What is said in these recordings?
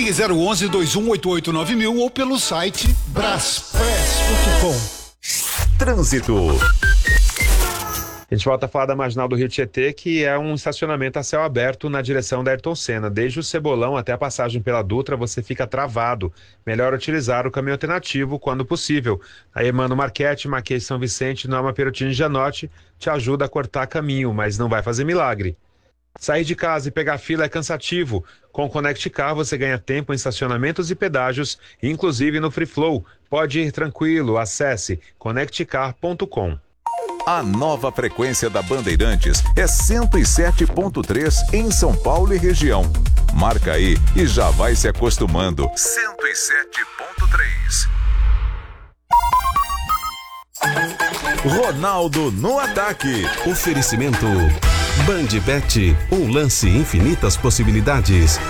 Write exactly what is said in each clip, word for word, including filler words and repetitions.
Ligue zero onze, dois um oito oito, nove mil ou pelo site braspress ponto com. Trânsito. A gente volta a falar da Marginal do Rio Tietê, que é um estacionamento a céu aberto na direção da Ayrton Senna. Desde o Cebolão até a passagem pela Dutra, você fica travado. Melhor utilizar o caminho alternativo quando possível. A Emano Marquete, Marquês São Vicente, Norma Perotini Janotti te ajuda a cortar caminho, mas não vai fazer milagre. Sair de casa e pegar fila é cansativo. Com o Conect Car você ganha tempo em estacionamentos e pedágios, inclusive no Free Flow. Pode ir tranquilo, acesse conect car ponto com. A nova frequência da Bandeirantes é cento e sete ponto três em São Paulo e região. Marca aí e já vai se acostumando. cento e sete ponto três. Ronaldo no ataque. Oferecimento BandBet, um lance infinitas possibilidades.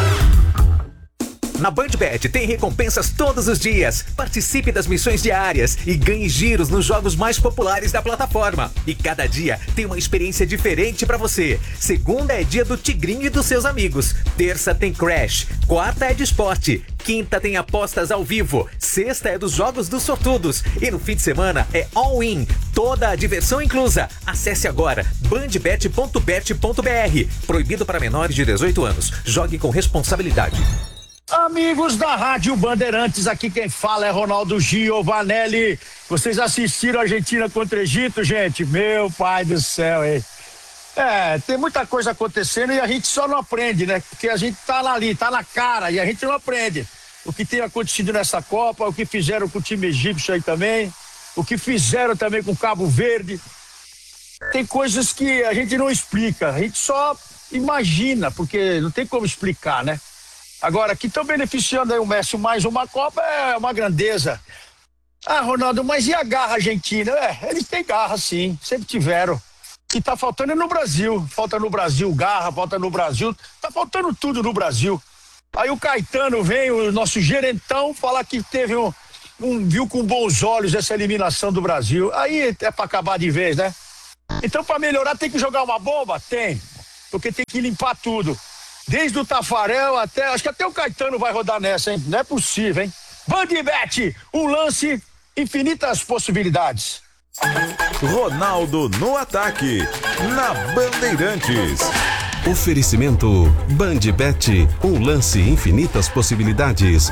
Na BandBet tem recompensas todos os dias. Participe das missões diárias e ganhe giros nos jogos mais populares da plataforma. E cada dia tem uma experiência diferente pra você. Segunda é dia do Tigrinho e dos seus amigos. Terça tem Crash. Quarta é de esporte. Quinta tem apostas ao vivo. Sexta é dos jogos dos sortudos. E no fim de semana é all-in. Toda a diversão inclusa. Acesse agora bandbet ponto bet ponto br. Proibido para menores de dezoito anos. Jogue com responsabilidade. Amigos da Rádio Bandeirantes, aqui quem fala é Ronaldo Giovanelli. Vocês assistiram a Argentina contra o Egito, gente? Meu pai do céu, hein? É, tem muita coisa acontecendo e a gente só não aprende, né? Porque a gente tá ali, tá na cara e a gente não aprende. O que tem acontecido nessa Copa, o que fizeram com o time egípcio aí também, o que fizeram também com o Cabo Verde. Tem coisas que a gente não explica, a gente só imagina, porque não tem como explicar, né? Agora, que estão beneficiando aí o Messi mais uma Copa é uma grandeza. Ah, Ronaldo, mas e a garra argentina? É, eles têm garra sim, sempre tiveram. E tá faltando é no Brasil. Falta no Brasil garra, falta no Brasil. Tá faltando tudo no Brasil. Aí o Caetano vem, o nosso gerentão, falar que teve um, um viu com bons olhos essa eliminação do Brasil. Aí é pra acabar de vez, né? Então, pra melhorar, tem que jogar uma bomba? Tem. Porque tem que limpar tudo. Desde o Tafarel até... Acho que até o Caetano vai rodar nessa, hein? Não é possível, hein? BandBet, um lance, infinitas possibilidades. Ronaldo no ataque, na Bandeirantes. Oferecimento BandBet, um lance infinitas possibilidades.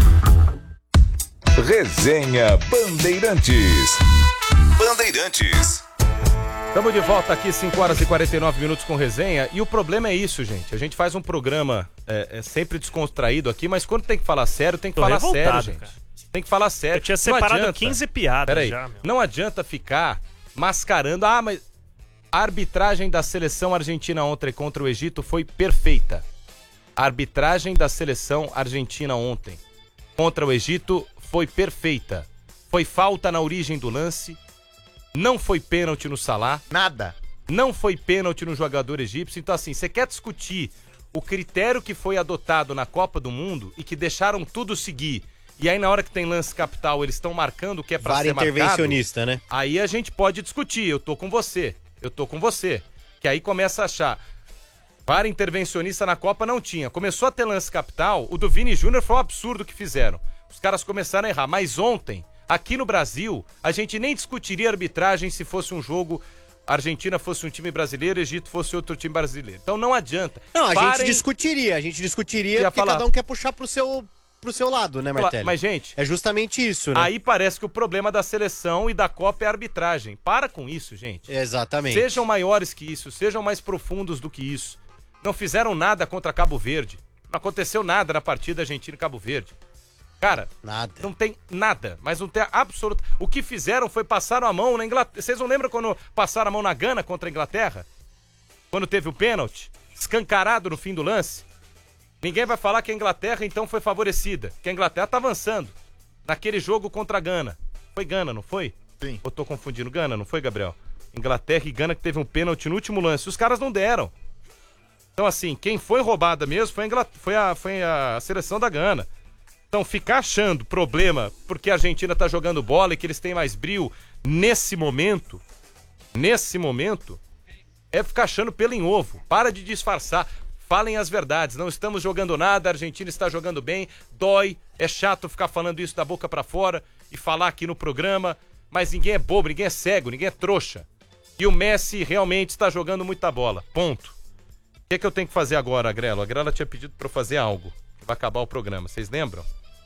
Resenha Bandeirantes. Bandeirantes. Estamos de volta aqui, cinco horas e quarenta e nove minutos com resenha. E o problema é isso, gente. A gente faz um programa é, é sempre descontraído aqui, mas quando tem que falar sério, tem que Tô falar revoltado, sério, gente. cara. Tem que falar sério. Eu tinha Não separado adianta. quinze piadas Peraí, já, meu. não adianta ficar mascarando. Ah, mas a arbitragem da seleção argentina ontem contra o Egito foi perfeita. A arbitragem da seleção argentina ontem contra o Egito foi perfeita. Foi falta na origem do lance. Não foi pênalti no Salah. Nada. Não foi pênalti no jogador egípcio. Então, assim, você quer discutir o critério que foi adotado na Copa do Mundo e que deixaram tudo seguir, e aí na hora que tem lance capital eles estão marcando o que é pra ser marcado... intervencionista, né? Aí a gente pode discutir. Eu tô com você. Eu tô com você. Que aí começa a achar... V A R intervencionista na Copa não tinha. Começou a ter lance capital, o do Vini Júnior foi um absurdo que fizeram. Os caras começaram a errar. Mas ontem... Aqui no Brasil, a gente nem discutiria arbitragem se fosse um jogo, a Argentina fosse um time brasileiro, Egito fosse outro time brasileiro. Então não adianta. Não, a Parem... gente discutiria, a gente discutiria Ia porque falar. cada um quer puxar pro seu, pro seu lado, né, Martelli? Mas, gente... É justamente isso, né? Aí parece que o problema da seleção e da Copa é a arbitragem. Para com isso, gente. Exatamente. Sejam maiores que isso, sejam mais profundos do que isso. Não fizeram nada contra Cabo Verde. Não aconteceu nada na partida Argentina e Cabo Verde. Cara, nada. Não tem nada, mas não tem absoluto. O que fizeram foi passaram a mão na Inglaterra. Vocês não lembram quando passaram a mão na Gana contra a Inglaterra? Quando teve o pênalti, escancarado no fim do lance? Ninguém vai falar que a Inglaterra então foi favorecida, que a Inglaterra tá avançando naquele jogo contra a Gana. Foi Gana, não foi? Sim. Ou tô confundindo Gana, não foi, Gabriel? Inglaterra e Gana que teve um pênalti no último lance. Os caras não deram. Então, assim, quem foi roubada mesmo foi a, Ingl... foi a... Foi a seleção da Gana. Então, ficar achando problema porque a Argentina tá jogando bola e que eles têm mais brio nesse momento, nesse momento, é ficar achando pelo em ovo. Para de disfarçar. falem as verdades. Não estamos jogando nada, a Argentina está jogando bem, dói, é chato ficar falando isso da boca pra fora e falar aqui no programa, mas ninguém é bobo, ninguém é cego, ninguém é trouxa. E o Messi realmente está jogando muita bola, ponto. O que é que eu tenho que fazer agora, Agrelo? A Agrela tinha pedido pra eu fazer algo, vai acabar o programa, vocês lembram?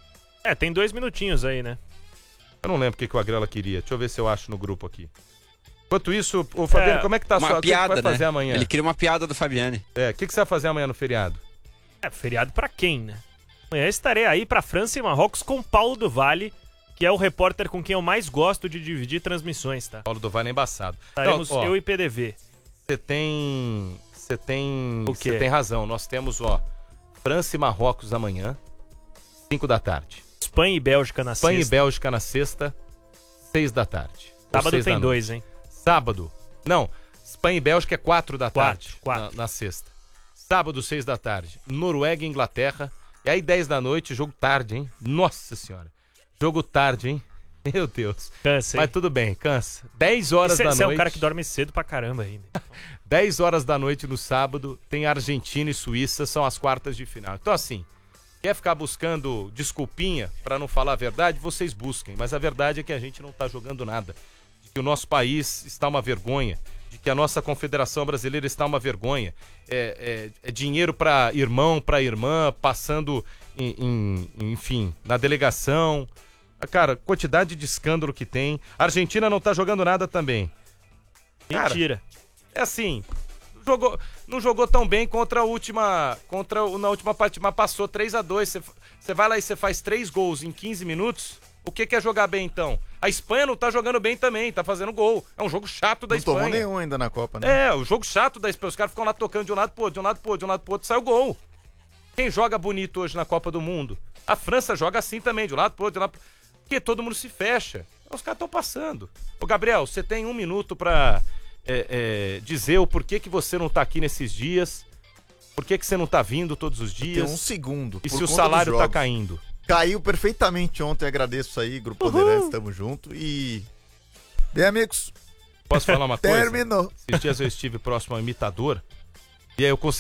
É, tem dois minutinhos aí, né? Eu não lembro o que, que o Agrela queria, deixa eu ver se eu acho no grupo aqui. Enquanto isso, o Fabiano, é, como é que tá a sua... O que, que vai fazer né? amanhã? Ele queria uma piada do Fabiane. É, o que, que você vai fazer amanhã no feriado? É, feriado pra quem, né? Amanhã estarei aí pra França e Marrocos com Paulo do Vale, que é o repórter com quem eu mais gosto de dividir transmissões, tá? Paulo do Vale é embaçado. Estaremos então, ó, eu e P D V. Você tem... Você tem... O quê? Você tem razão. Nós temos, ó, França e Marrocos amanhã, cinco da tarde. Espanha e Bélgica na Espanha sexta. Espanha e Bélgica na sexta, seis da tarde. Sábado tem dois, hein? Sábado. Não, Espanha e Bélgica é quatro da tarde. Quatro, quatro. Na, na sexta. Sábado, seis da tarde. Noruega e Inglaterra. E aí, dez da noite, jogo tarde, hein? Nossa senhora. Jogo tarde, hein? Meu Deus. Cansa, hein? Mas tudo bem, cansa. dez horas cê, da cê noite. Você é um cara que dorme cedo pra caramba aí. Né? dez horas da noite no sábado, tem Argentina e Suíça, são as quartas de final. Então, assim, quer ficar buscando desculpinha pra não falar a verdade? Vocês busquem. Mas a verdade é que a gente não tá jogando nada. Que o nosso país está uma vergonha, de que a nossa Confederação Brasileira está uma vergonha. É, é, é dinheiro para irmão, para irmã, passando, em, em, enfim, na delegação. Cara, quantidade de escândalo que tem. A Argentina não tá jogando nada também. Cara, mentira. É assim, jogou, não jogou tão bem contra a última, contra o, na última partida, mas passou três a dois. Você vai lá e você faz três gols em quinze minutos. O que, que é jogar bem, então? A Espanha não tá jogando bem também, tá fazendo gol. É um jogo chato da não Espanha. Não tomou nenhum ainda na Copa, né? É, o jogo chato da Espanha. Os caras ficam lá tocando de um lado pro outro, de um lado pro outro, de um lado pro outro, sai o gol. Quem joga bonito hoje na Copa do Mundo? A França joga assim também, de um lado pro outro, de um lado pro outro. Porque todo mundo se fecha. Os caras estão passando. Ô, Gabriel, você tem um minuto pra é, é, dizer o porquê que você não tá aqui nesses dias, por que que você não tá vindo todos os dias. Tem um segundo. E se o salário tá caindo? Caiu perfeitamente ontem, agradeço aí, Grupo Bandeirantes, tamo junto e... Bem, amigos. Posso falar uma coisa? Terminou. Esses dias eu estive próximo ao imitador e aí eu consegui